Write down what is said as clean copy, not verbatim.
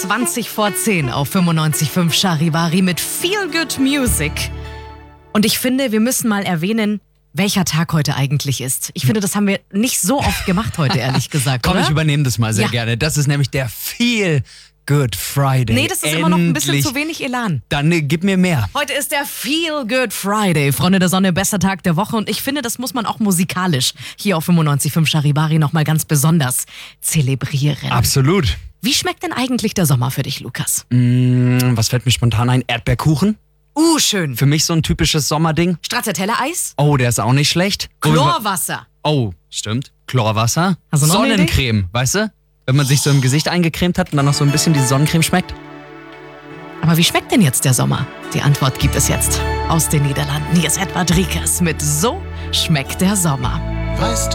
20 vor 10 auf 95.5 Charivari mit Feel Good Music. Und ich finde, wir müssen mal erwähnen, welcher Tag heute eigentlich ist. Ich finde, das haben wir nicht so oft gemacht heute, ehrlich gesagt, Komm, oder? ich übernehme das mal sehr gerne. Das ist nämlich der Feel Good Friday. Nee, das ist immer noch ein bisschen zu wenig Elan. Dann gib mir mehr. Heute ist der Feel Good Friday. Freunde der Sonne, bester Tag der Woche. Und ich finde, das muss man auch musikalisch hier auf 95.5 Charivari nochmal ganz besonders zelebrieren. Absolut. Wie schmeckt denn eigentlich der Sommer für dich, Lukas? Was fällt mir spontan ein? Erdbeerkuchen? Schön. Für mich so ein typisches Sommerding. Stracciatella-Eis? Oh, der ist auch nicht schlecht. Chlorwasser. Oh, stimmt. Chlorwasser. Hast du noch eine Sonnencreme, weißt du? Wenn man sich so im Gesicht eingecremt hat und dann noch so ein bisschen die Sonnencreme schmeckt. Aber wie schmeckt denn jetzt der Sommer? Die Antwort gibt es jetzt aus den Niederlanden. Hier ist Edward Riekes mit So schmeckt der Sommer. Weißt